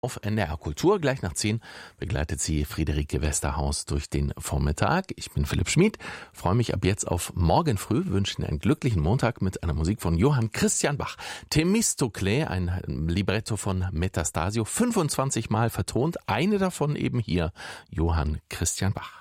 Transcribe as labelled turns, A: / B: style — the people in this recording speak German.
A: Auf NDR Kultur, gleich nach 10, begleitet sie Friederike Westerhaus durch den Vormittag. Ich bin Philipp Schmid, freue mich ab jetzt auf morgen früh, wünsche Ihnen einen glücklichen Montag mit einer Musik von Johann Christian Bach. Themistokle, ein Libretto von Metastasio, 25 Mal vertont, eine davon eben hier, Johann Christian Bach.